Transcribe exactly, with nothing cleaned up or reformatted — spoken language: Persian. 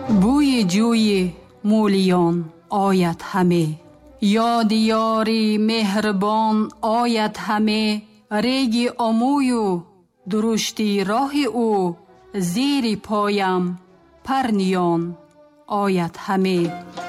بوی جوی مولیان آید همه، یاد یاری مهربان آید همه. ریگ آموی و درشتی راه او، زیر پایم پرنیان آید همه.